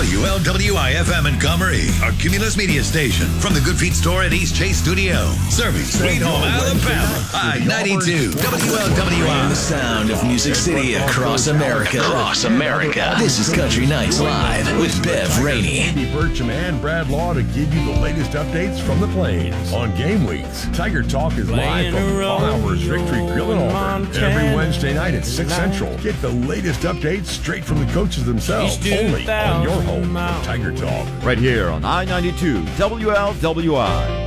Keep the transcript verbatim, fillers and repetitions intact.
W L W I F M in Comrie, a Cumulus media station from the Good Feet store at East Chase Studio. Serving Sweet Home, Alabama. I ninety-two W L W I. The sound of Music City across America. Across America. This is Country Nights Live with Bev Rainey. Andy Burcham and Brad Law to give you the latest updates from the Plains. On game weeks, Tiger Talk is live from Flowers Victory Grill in Auburn every Wednesday night at six Central. Get the latest updates straight from the coaches themselves, only on your home for Tiger Talk. Right here on I ninety-two W L W I.